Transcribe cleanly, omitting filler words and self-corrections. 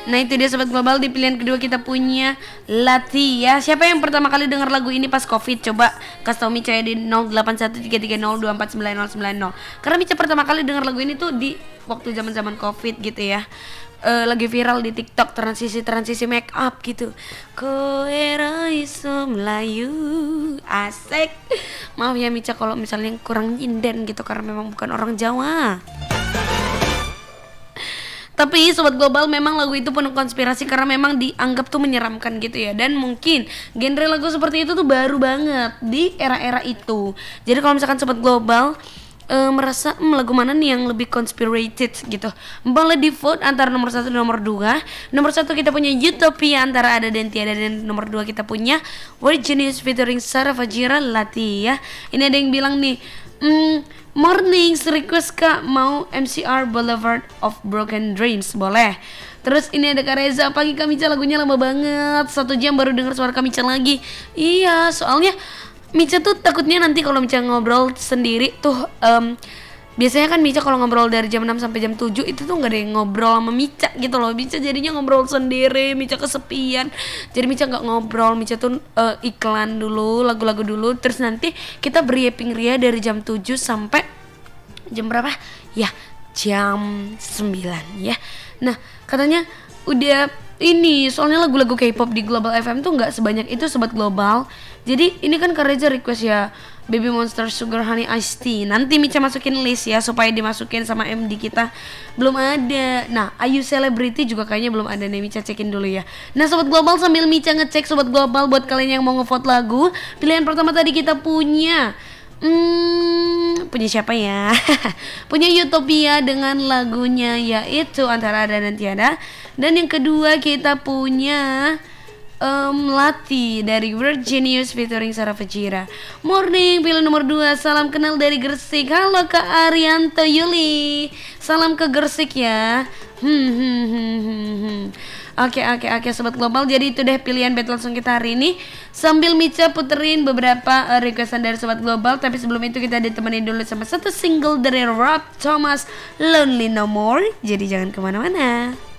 Nah itu dia Sobat Global, di pilihan kedua kita punya Lati ya. Siapa yang pertama kali dengar lagu ini pas Covid? Coba kasih tau Mica ya di 081330249090. Karena Mica pertama kali dengar lagu ini tuh di waktu zaman-zaman Covid gitu ya. Lagi viral di TikTok, transisi make up gitu. Koera iso Melayu asik. Maaf ya Mica kalau misalnya kurang nyinden gitu karena memang bukan orang Jawa. Tapi Sobat Global, memang lagu itu penuh konspirasi karena memang dianggap tuh menyeramkan gitu ya. Dan mungkin genre lagu seperti itu tuh baru banget di era-era itu. Jadi kalau misalkan Sobat Global merasa lagu mana nih yang lebih conspirated gitu, boleh di vote antara nomor 1 dan nomor 2. Nomor 1 kita punya Utopia antara Ada dan Tiada, dan nomor 2 kita punya We're Genius featuring Sarah Fajira Lati ya. Ini ada yang bilang nih, Mornings request Kak mau MCR Boulevard of Broken Dreams, boleh. Terus ini ada Kak Reza, pagi Kak Mica lagunya lama banget, 1 jam baru dengar suara Kak Mica lagi. Iya, soalnya Mica tuh takutnya nanti kalau Mica ngobrol sendiri tuh biasanya kan Mica kalau ngobrol dari jam 6 sampai jam 7 itu tuh gak ada yang ngobrol sama Mica gitu loh. Mica jadinya ngobrol sendiri, Mica kesepian. Jadi Mica gak ngobrol, Mica tuh iklan dulu, lagu-lagu dulu. Terus nanti kita briefing Ria dari jam 7 sampai jam berapa? Ya, jam 9 ya. Nah, katanya udah ini, soalnya lagu-lagu K-pop di Global FM tuh nggak sebanyak itu Sobat Global. Jadi ini kan Kak Reza request ya Baby Monster Sugar Honey Iced Tea. Nanti Mica masukin list ya supaya dimasukin sama MD kita. Belum ada. Nah, Ayu Celebrity juga kayaknya belum ada nih, Mica cekin dulu ya. Nah Sobat Global, sambil Mica ngecek Sobat Global, buat kalian yang mau ngevote lagu, pilihan pertama tadi kita punya punya siapa ya? Punya Utopia dengan lagunya yaitu Antara Ada dan Tiada. Dan yang kedua kita punya Lati dari Virginius featuring Sarah Fajira. Morning, pilihan nomor 2, salam kenal dari Gresik. Halo Kak Arianto Yuli, salam ke Gresik ya. Oke Sobat Global, jadi itu deh pilihan battle song kita hari ini. Sambil Mica puterin beberapa requestan dari Sobat Global, tapi sebelum itu kita ditemenin dulu sama satu single dari Rob Thomas, Lonely No More. Jadi jangan kemana-mana.